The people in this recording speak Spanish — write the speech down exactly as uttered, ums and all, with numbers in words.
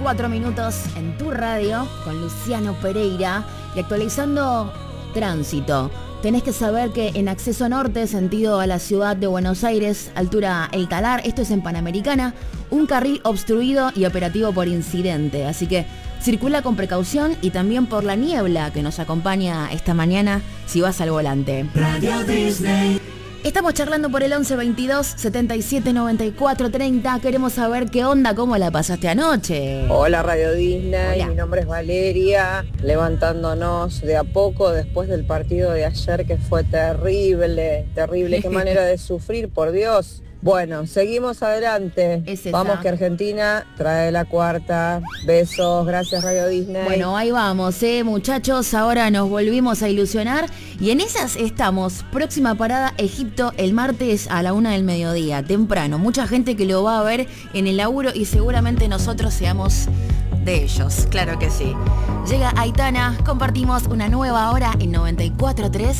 cuatro minutos en tu radio con Luciano Pereira y actualizando tránsito. Tenés que saber que en acceso norte, sentido a la ciudad de Buenos Aires, altura El Talar, esto es en Panamericana, un carril obstruido y operativo por incidente. Así que circula con precaución y también por la niebla que nos acompaña esta mañana si vas al volante. Radio Disney. Estamos charlando por el once veintidós setenta y siete noventa y cuatro treinta. Queremos saber qué onda, cómo la pasaste anoche. Hola Radio Disney, Hola. Mi nombre es Valeria, levantándonos de a poco después del partido de ayer que fue terrible, terrible, qué manera de sufrir, por Dios. Bueno, seguimos adelante. Es esa. Vamos que Argentina trae la cuarta. Besos, gracias Radio Disney. Bueno, ahí vamos, eh, muchachos, ahora nos volvimos a ilusionar y en esas estamos. Próxima parada, Egipto, el martes a la una del mediodía, temprano. Mucha gente que lo va a ver en el laburo y seguramente nosotros seamos de ellos, claro que sí. Llega Aitana, compartimos una nueva hora en noventa y cuatro tres.